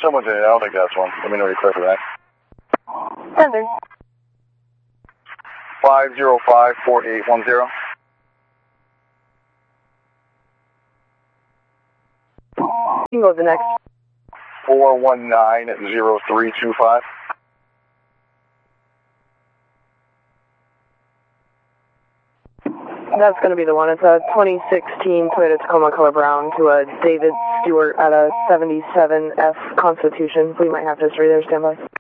Someone's in it. I don't think that's one. Let me know you're clear for that. Sender. 505-4810. You can go to the next. 419-0325. That's going to be the one. It's a 2016 Toyota Tacoma color brown to a David Stewart at a 77F Constitution. We might have history there. Stand by.